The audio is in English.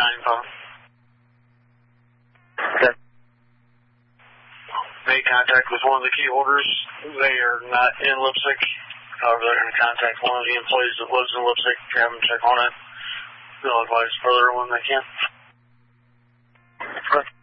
phone. Okay. Made contact with one of the key holders. They are not in Lipsick. However, they're going to contact one of the employees that lives in Lipsick, have them check on it. They'll advise further when they can. Okay.